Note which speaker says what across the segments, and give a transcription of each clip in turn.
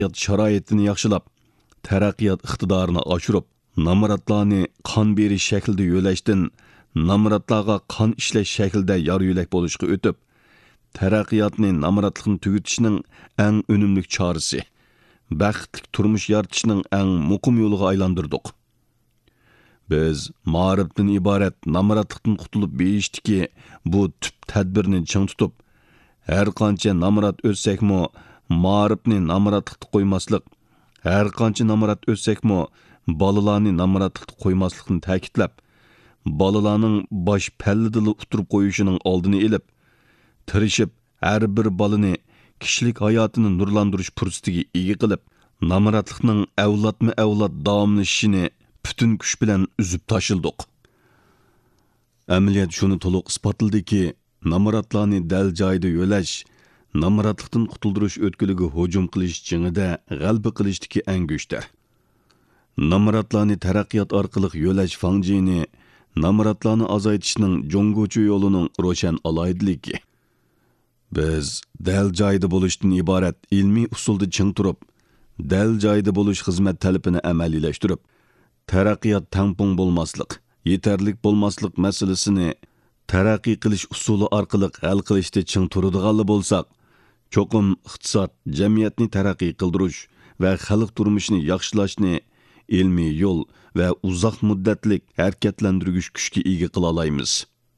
Speaker 1: sharoitini yaxshilab, taraqqiyot iqtidorini oshirib, namoratlarni qon berish shaklida yo'lashdan namoratlarga qon ishlash shaklida yor yo'lak bo'lishga o'tib, taraqqiyotni namoratlikni tugutishning eng unumli chorasi, baxtli turmush yaratishning eng muqim yo'liga aylantirdik. Biz ma'rifdan iborat namoratlikdan qutulib berishdiki, bu tüp tadbirni ching tutib, har qancha namorat o'tsakmi, ma'rifni namoratlikda qo'ymaslik, har qancha namorat o'tsakmi, bolalarni namoratlikda qo'ymaslikni ta'kidlab, bolalarning bosh pallidili uturib qo'yishining oldini olib, tirishib har bir bolani kishilik hayotini nurlantirish fursatiga ega qilib, namoratlikning avlodma-avlod davomlashishini bütün kuch bilan uzib tashildik. Amaliyot shuni to'liq isbotladiki, namoratlarni dal joyida yo'lash, namoratlikdan qutuldirish o'tkiliga hujum qilish jingida g'alaba qilishdiki eng kuchdir. Namoratlarni taraqqiyot orqali yo'lash fangjini, namoratlarni azaytishning jo'ngguchi yo'lining ro'shan aloydiligi. Biz dal joyida bo'lishdan iborat ilmiy usulda ching turib, dal joyida bo'lish xizmat talabini amaliyalashtirib, taraqqiyot tampon bo'lmaslik, yetarlik bo'lmaslik masalasini taraqqiy qilish usuli orqali hal qilishda ching turadiganlar bo'lsak, cho'qim iqtisod, jamiyatni taraqqiy qildirish va xalq turmushini yaxshilashni ilmiy yo'l va uzoq muddatlik harakatlantirgich kuchga ega qila olamiz.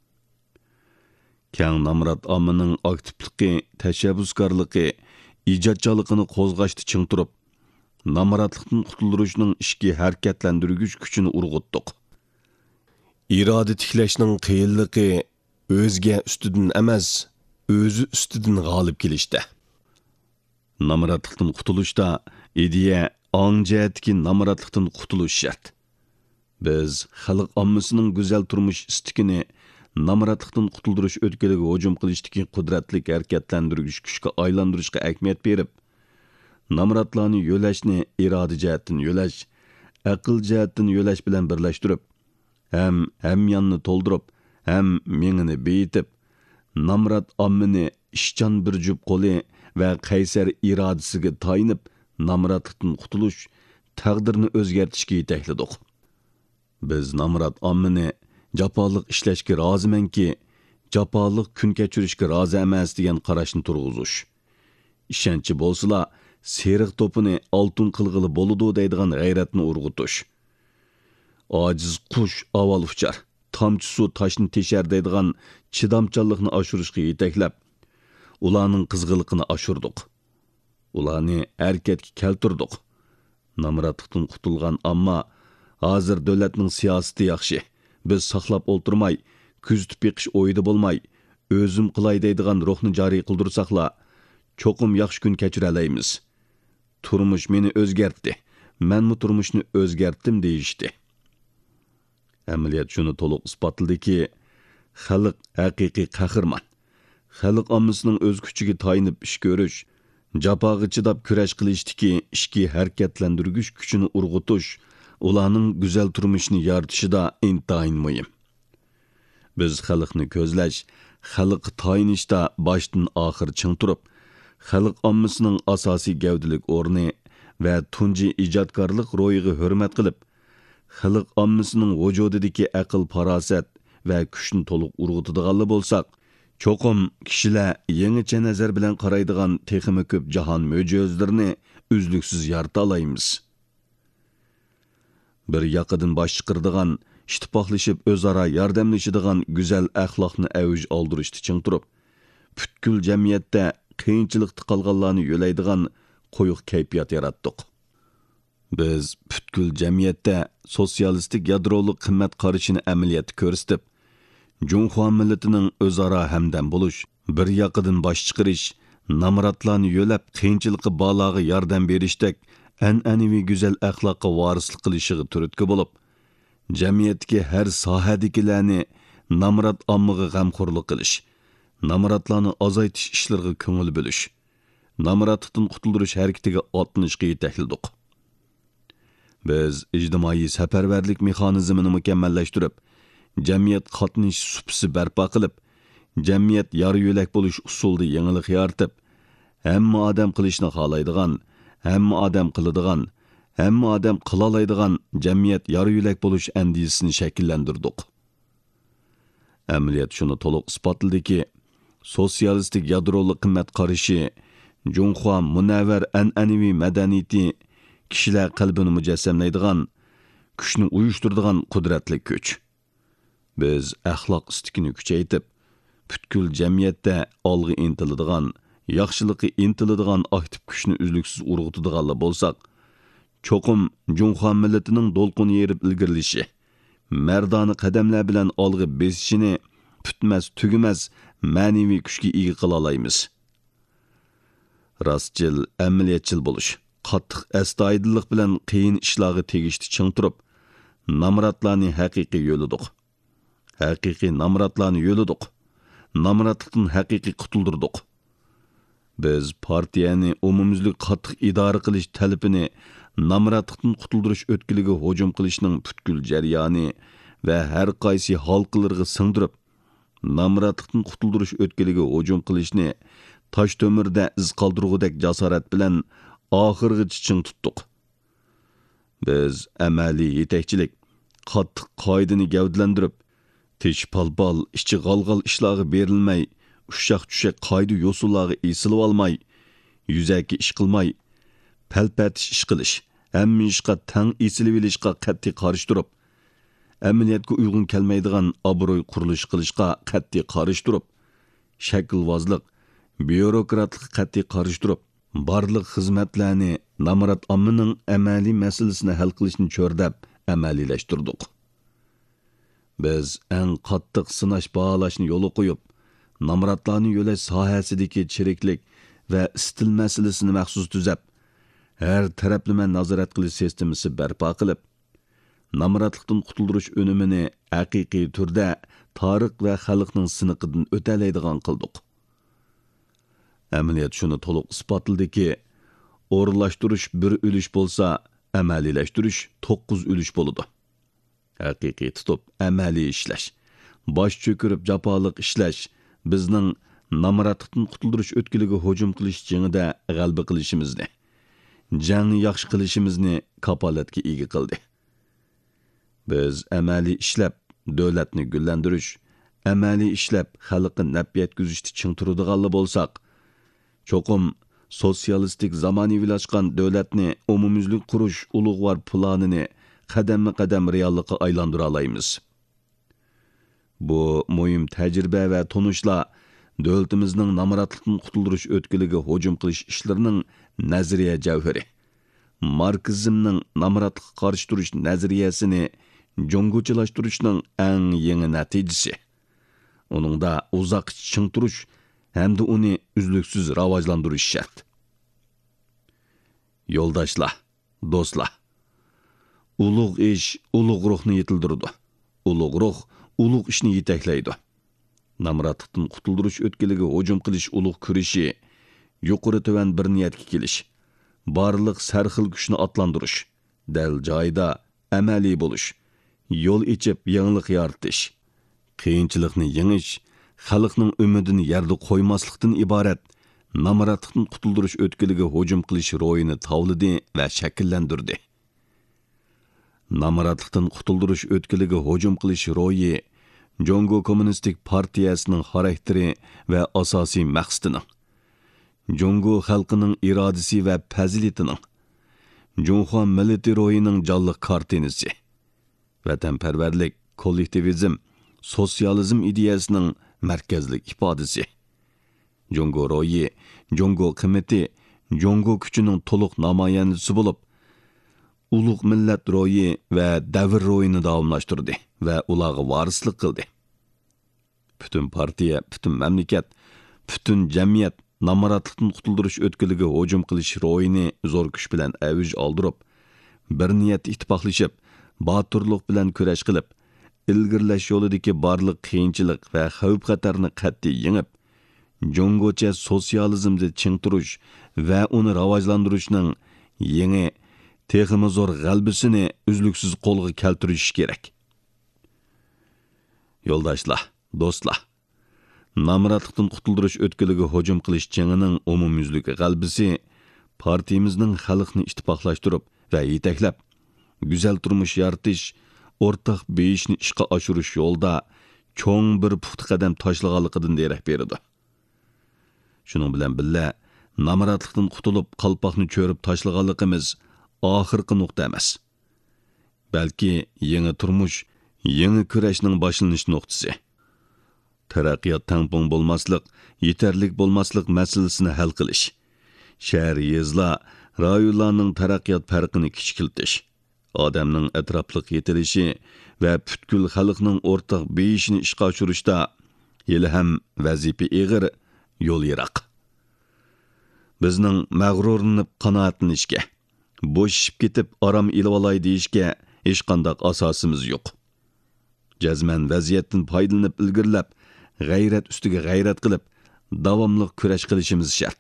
Speaker 1: Kang namorat ommaning aktivligi, tashabbuskorligi, ijodchiligini qo'zg'ashda ching turib, namoratlikdan qutulishning ishki harakatlantirgich kuchini urg'utdik. Iroda tiklashning qiyinligi o'zga ustidan emas, o'zi ustidan g'olib kelishda. Namoratlikdan qutulishda ideya onjatki namoratlikdan qutulish shart. Biz xalq ommasining go'zal turmush istikini namoratlikdan qutuldirish o'tkiliga hujum qilishdagi qudratli harakatlantirgich kuchga aylantirishga ahamiyat berib, namoratlarni yo'lashni iroda jihatdan yo'lash, aql jihatdan yo'lash bilan birlashtirib, ham hamyonni to'ldirib, ham mengini beyitib, namorat ommani ishchan bir jup qo'li va qaysar irodasiga tayinib, namoratlikdan qutulish, taqdirni o'zgartirishga yetakladik. Biz namorat ommani japoliq ishlashga rozimanki, japoliq kun kechirishga rozi emas degan qarashni turg'izish. Ishonchi bo'lsa, seriq to'pini oltin qilg'ili bo'ladi deydigan g'ayratni urg'utish. Ojiz qush avval uchar, tomchi suv toshni teshar deydigan chidamchanlikni oshirishga yetaklab, ularning qizg'iliqini oshirdik. Ularni harakatga keltirdik. Namoratlikdan qutulgan ammo hozir davlatning siyosati yaxshi. Biz saqlab o'ltirmay, kuzatib beqish o'yida bo'lmay, o'zim qilay deydigan ruhni joriy qildirsaqla, cho'qim yaxshi kun kechira olamiz. Turmush meni o'zgartdi. Menmi turmushni o'zgartdim deyishdi. Amaliyot shuni to'liq isbotladiki, xalq haqiqiy qahramon. Xalq ommasining o'z kuchiga tayinib ish ko'rish, jafoga chidab kurash qilishdiki, ishki harakatlantirgich kuchini urg'utish, ularning go'zal turmushini yaratishida intayin muhim. Biz xalqni ko'zlash, xalq tayinishda boshdan oxir ching turib, xalq ommasining asosiy gavdalik o'rni va tunji ijodkorlik ro'yiga hurmat qilib, xalq ommasining vujudidagi aql farosat va kuchni to'liq urg'utadiganlar bo'lsak, cho'qim kishilar yangicha nazar bilan qaraydigan texmi ko'p jahon mo'jizalarini uzluksiz yarata olamiz. Bir yoqidan bosh chiqirdigan, ittifoqlashib o'zaro yordamlashadigan go'zal axloqni avj oldirishda ching turib, butkul jamiyatda qiyinchilikda qolganlarni yo'laydigan qo'yiq kayfiyat yaratdik. Biz butkul jamiyatda sotsialistik yadroli qimmat qarashini amaliyotda ko'rsatib, Junxo millatining o'zaro hamdam bo'lish, bir yoqidan bosh chiqarish, namoratlarni yo'lab qiyinchilikqa baloga yordam berishdek an'anaviy go'zal axloqqa varislik qilishiga turtki bo'lib, jamiyatdagi har sohadagilarni namorat ommaga g'amxo'rlik qilish, namoratlarni azaytish ishlariga ko'ngil bo'lish, namoratlikdan qutuldirish harakatiga otlanishga yetakladik. Biz ijtimoiy safarbarlik mexanizmini mukammallashtirib, jamiyat qatnashish supisi barpo qilib, jamiyat yor yo'lak bo'lish usulida yangilik yaratib, hamma odam qilishni xohlaydigan, hamma odam qiladigan, hamma odam qila oladigan jamiyat yoriyulak bo'lish andisini shakllantirdik. Amaliyot shuni to'liq isbotladiki, sotsialistik yadroli qimmat qarashi, Junxua munavvar an'anaviy madaniyati kishilar qalbini mujassamlaydigan, kuchni uyushtiradigan qudratli kuch. Biz axloq istikini kuchaytib, butkul jamiyatda olg'a intiladigan, yaxshilikka intiladigan aktiv kuchni uzluksiz urg'utadiganlar bo'lsak, cho'qim Junxua millatining do'lqini yerib ilgirlishi, mardona qadamlar bilan olg'a besishini putmas, tugumas ma'naviy kuchga ega qila olamiz. Rastchil, amaliyatchil bo'lish, qattiq astoydillik bilan qiyin ishlarga tegishni ching turib, namratlarni haqiqiy yo'lidiq. Haqiqiy namratlarni yo'lidiq. Namratlikdan haqiqiy qutuldirdik. Biz partiyani umumyuzlik qattiq idora qilish talabini namratlikdan qutuldirish o'tkiliga hujum qilishning butkul jarayoni va har qaysi halqalarga singdirib, namratlikdan qutuldirish o'tkiliga hujum qilishni tosh to'mirda iz qoldirgudek jasorat bilan oxirgacha ching tutdik. Biz amaliy yetakchilik, qattiq qoidani gavdalantirib, tish palpal, ichi g'alg'al ishlarga berilmay, ushaq-tushaq qoida yo'sullarga esilib olmay, yuzaki ish qilmay, palpatish ish qilish, hamma ishqa tang esilib olishga qat'iy qarshi turib, amaliyotga uyg'un kelmaydigan obro'y qurilish qilishga qat'iy qarshi turib, shaklvozlik, byurokratlik qat'iy qarshi turib, barliq xizmatlarni namrat ommaning amaliy masalasini hal qilishni cho'rdab amaliylashtirdik. Biz eng qattiq sinash baholashni yo'li qo'yib, namratlarni yo'lash sohasidagi chiriklik va istil masalasini maxsus tuzab, har taraflama nazorat qilish sistemasi barpo qilib, namratlikdan qutuldirish unumini haqiqiy turda tarix va xalqning siniqidan o'talaydigan qildik. Amaliyot shuni to'liq isbotladiki, o'rinlashtirish bir ulush bo'lsa, amaliylashtirish 9 ulush bo'ladi. Haqiqiy tutib, amaliy ishlash, bosh cho'kirib jafoliq ishlash bizning namratlikdan qutuldirish o'tkiliga hujum qilish jangida g'alaba qilishimizni, jangni yaxshi qilishimizni kapolatga ega qildi. Biz amaliy ishlab davlatni gullantirish, amaliy ishlab xalqqa naf yetkazishni ching turadiganlar bo'lsak, cho'qim sotsialistik zamonaviylashgan davlatni umumyuzlik qurish ulug'vor planini qadamma-qadam reallikqa aylantira olamiz. Bu muhim tajriba va tunishlar davlatimizning namratlikdan qutuldirish o'tkiliga hujum qilish ishlarining nazariya javhari, marksizmning namratlikqa qarshi turish nazariyasini jongochilashtirishning eng yangi natijasi. Uningda uzoq ching turish hamda uni uzluksiz rivojlantirish shart. Yo'ldoshlar, do'stlar, ulug' ish ulug' ruhni yetildirdi. Ulug' ruh ulug' ishni yetaklaydi. Namratlikdan qutuldirish o'tkiliga hujum qilish ulug' kurishi, yuqori tuvan bir niyatga kelish, barliq sarxil kuchni atlantirish, dal joyda amaliy bo'lish, yo'l ichib yangilik yaratish, qiyinchilikni yengish, xalqning umidini yerda qo'ymaslikdan iborat namratlikdan qutuldirish o'tkiliga hujum qilish ro'yini tavlidi va shakllantirdi. Namratlikdan qutuldirish o'tkiliga hujum qilish ro'yi Jongo Kommunistik partiyasining xarakteri va asosiy maqsadining, Jongo xalqining irodasi va fazilatining, Junxua millati ro'yining jonliq kartinasi, vatanparvarlik, kollektivizm, sotsializm ideyasining markazlik ifodasi. Jongo ro'yi, Jongo qimmati, Jongo kuchining to'liq namoyandasi bo'lib, ulug' millat ro'yi va davr ro'yini davomlashtirdi va ularga varislik qildi. Butun partiya, butun mamlakat, butun jamiyat namratlikdan qutuldirish o'tkiliga hujum qilish ro'yini zo'r kuch bilan avj oldirib, bir niyat ittifoqlashib, boturlik bilan kurash qilib, ilgirlash yo'lidagi barliq qiyinchilik va xavf-xatarni qat'iy yengib, jongocha sotsializmni ching turish va uni rivojlantirishning yangi texmi zo'r g'albisini uzluksiz qo'lga keltirish kerak. Yo'ldoshlar, do'stlar, namratlikdan qutuldirish o'tkiliga hujum qilish jangining umumyuzlik g'albisi partiyamizning xalqni ittifoqlashtirib va yetaklab, güzel turmuş yaratish, o'rtaq beyishni ishga oshirish yo'lda cho'ng bir puxta qadam tashlaganligidan derak beradi. Shuning bilan birga namoratlikdan qutulib qalpoqni cho'rib tashlaganligimiz oxirgi nuqta emas. Balki yangi turmush, yangi kurashning boshlanish nuqtasi. Taraqqiyot tangpung bo'lmaslik, yetarlik bo'lmaslik masalasini hal qilish. Shahar yezlar, rayonlarning taraqqiyot farqini kichikiltish, odamning atrofliq yetilishi va butkul xalqning o'rtaq beyishini ishga oshirishda hali ham vazifa ig'ir, yo'l yiroq. Bizning mag'rurlanib qanoatlanishga, bo'shishib ketib aram ilib olay deyishga hech qanday asosimiz yo'q. Jazman vaziyatdan foydalanib ilgirlab, g'ayrat ustiga g'ayrat qilib, davomli kurash qilishimiz shart.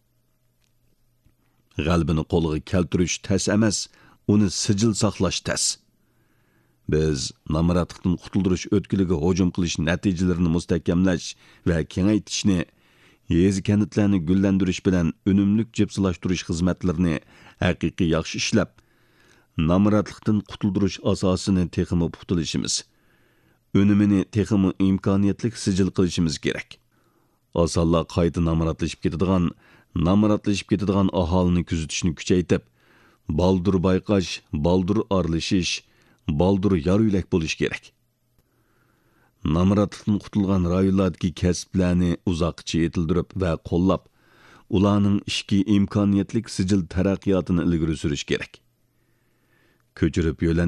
Speaker 1: G'albini qo'lga keltirish tas emas, uni sijil saqlash tas. Biz namoratlikdan qutuldirish o'tkiliga hujum qilish natijalarini mustahkamlash va kengaytirishni, yezi kentlarni gullantirish bilan unumli jepsilashtirish xizmatlarini haqiqiy yaxshi ishlab, namoratlikdan qutuldirish asosini texmi puxtalashimiz, unumini texmi imkoniyatli sijil qilishimiz kerak. Osonla qayta namoratlashib ketadigan aholini kuzatishni kuchaytirib, baldur bayqash, baldur arlishish, baldur yaruylik bo'lish kerak. Namoratlikdan qutulgan rayonlardagi kasblarni uzoqcha yetildirib va qo'llab, ularning ishki imkoniyatli sijil taraqqiyotini ilgari surish kerak. Ko'chirib yo'lan